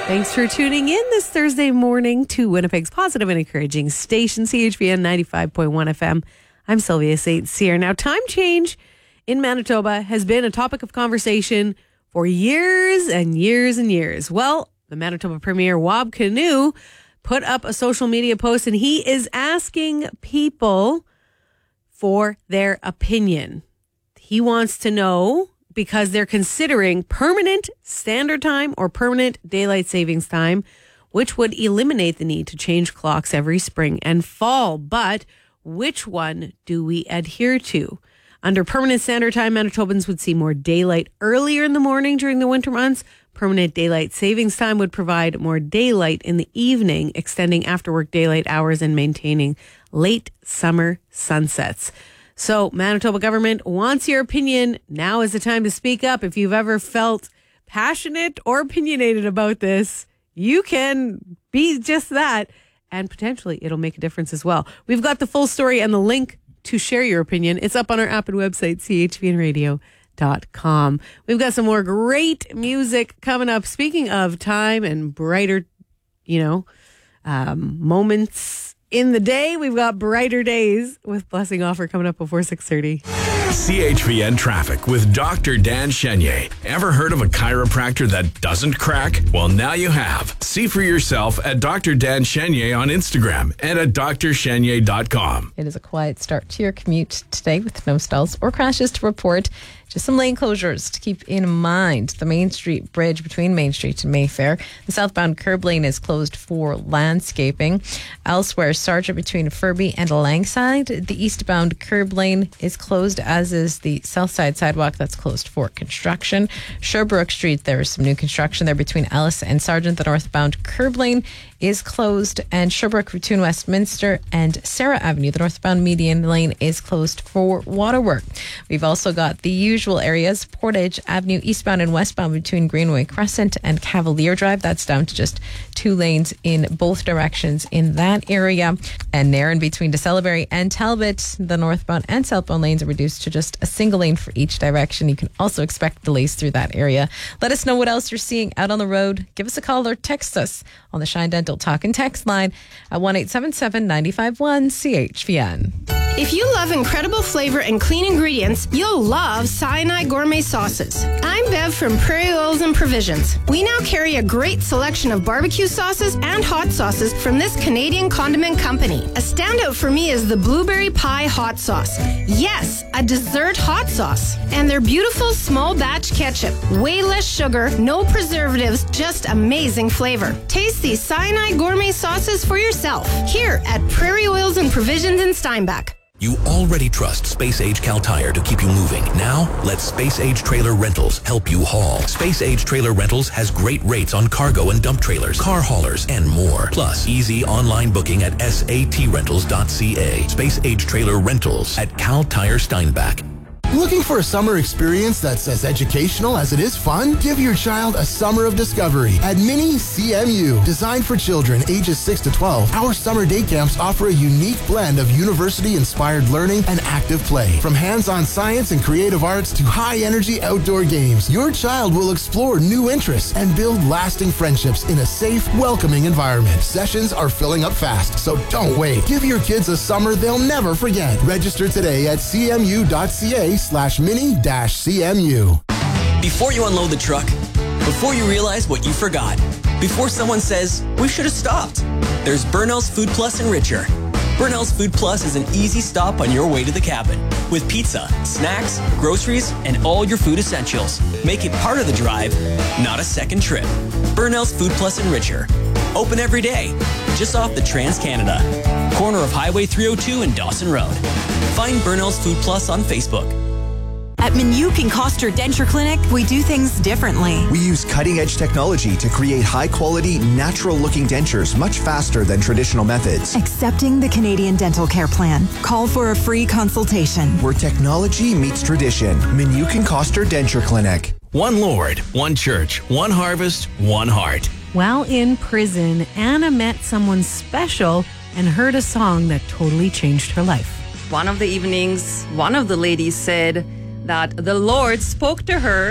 Thanks for tuning in this Thursday morning to Winnipeg's positive and encouraging station, CHVN 95.1 FM. I'm Sylvia St. Cyr. Now, time change in Manitoba has been a topic of conversation for years and years and years. Well, the Manitoba Premier, Wab Kinew, put up a social media post and he is asking people for their opinion. He wants to know, because they're considering permanent standard time or permanent daylight savings time, which would eliminate the need to change clocks every spring and fall. But which one do we adhere to? Under permanent standard time, Manitobans would see more daylight earlier in the morning during the winter months. Permanent daylight savings time would provide more daylight in the evening, extending after-work daylight hours and maintaining late summer sunsets. So Manitoba government wants your opinion. Now is the time to speak up. If you've ever felt passionate or opinionated about this, you can be just that, and potentially it'll make a difference as well. We've got the full story and the link to share your opinion. It's up on our app and website, chvnradio.com. We've got some more great music coming up. Speaking of time and brighter, moments in the day, we've got Brighter Days with Blessing Offer coming up before 6:30. CHVN Traffic with Dr. Dan Chenier. Ever heard of a chiropractor that doesn't crack? Well, now you have. See for yourself at Dr. Dan Chenier on Instagram and at drchenier.com. It is a quiet start to your commute today with no stalls or crashes to report. Just some lane closures to keep in mind. The Main Street Bridge between Main Street and Mayfair. The southbound curb lane is closed for landscaping. Elsewhere, Sargent between Furby and Langside. The eastbound curb lane is closed, as is the south side sidewalk that's closed for construction. Sherbrooke Street, there is some new construction there between Ellis and Sargent. The northbound curb lane is closed, and Sherbrooke between Westminster and Sarah Avenue, the northbound median lane, is closed for waterwork. We've also got the usual areas: Portage Avenue eastbound and westbound between Greenway Crescent and Cavalier Drive. That's down to just 2 lanes in both directions in that area. And Nairn between DeCeleberry and Talbot, the northbound and southbound lanes are reduced to just a single lane for each direction. You can also expect delays through that area. Let us know what else you're seeing out on the road. Give us a call or text us on the Shine Dental Talk and Text line at 1-877-951-CHVN. If you love incredible flavor and clean ingredients, you'll love Sinai Gourmet Sauces. I'm Bev from Prairie Oils and Provisions. We now carry a great selection of barbecue sauces and hot sauces from this Canadian condiment company. A standout for me is the Blueberry Pie Hot Sauce. Yes, a dessert hot sauce. And their beautiful small batch ketchup. Way less sugar, no preservatives, just amazing flavor. Taste these Sinai Gourmet Sauces for yourself here at Prairie Oils and Provisions in Steinbach. You already trust Space Age Cal Tire to keep you moving. Now, let Space Age Trailer Rentals help you haul. Space Age Trailer Rentals has great rates on cargo and dump trailers, car haulers, and more. Plus, easy online booking at satrentals.ca. Space Age Trailer Rentals at Cal Tire Steinbach. Looking for a summer experience that's as educational as it is fun? Give your child a summer of discovery at Mini CMU. Designed for children ages 6 to 12, our summer day camps offer a unique blend of university-inspired learning and active play. From hands-on science and creative arts to high-energy outdoor games, your child will explore new interests and build lasting friendships in a safe, welcoming environment. Sessions are filling up fast, so don't wait. Give your kids a summer they'll never forget. Register today at cmu.ca/mini-CMU. Before you unload the truck, before you realize what you forgot, before someone says, we should have stopped, there's Burnell's Food Plus and Richer. Burnell's Food Plus is an easy stop on your way to the cabin with pizza, snacks, groceries, and all your food essentials. Make it part of the drive, not a second trip. Burnell's Food Plus and Richer. Open every day, just off the Trans-Canada. Corner of Highway 302 and Dawson Road. Find Burnell's Food Plus on Facebook. At Minuk and Koster Denture Clinic, we do things differently. We use cutting-edge technology to create high-quality, natural-looking dentures much faster than traditional methods. Accepting the Canadian Dental Care Plan. Call for a free consultation. Where technology meets tradition. Minuk and Koster Denture Clinic. One Lord, one church, one harvest, one heart. While in prison, Anna met someone special and heard a song that totally changed her life. One of the evenings, one of the ladies said that the Lord spoke to her